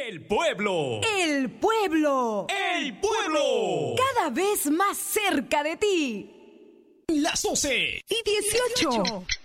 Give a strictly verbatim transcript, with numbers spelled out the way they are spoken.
El pueblo. El pueblo. El pueblo. Cada vez más cerca de ti. Las doce y dieciocho.